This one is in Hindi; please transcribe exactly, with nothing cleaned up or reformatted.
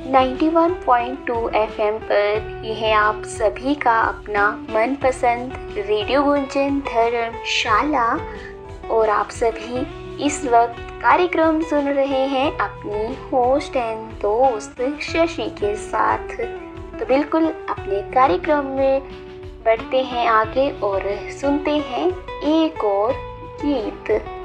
Ninety one point two FM पर ये है आप सभी का अपना मनपसंद रेडियो गुंजन धर्मशाला और आप सभी इस वक्त कार्यक्रम सुन रहे हैं अपनी होस्ट एंड दोस्त शशि के साथ। तो बिल्कुल अपने कार्यक्रम में बढ़ते हैं आगे और सुनते हैं एक और गीत।